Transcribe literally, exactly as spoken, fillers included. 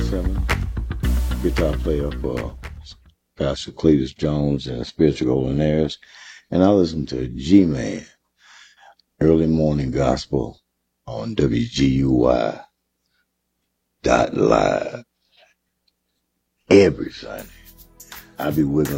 Simmons, guitar player for Pastor Cletus Jones and Spiritual Golden Heirs. And I listen to G-Man, Early Morning Gospel on W G U Y dot live every Sunday. I be wiggling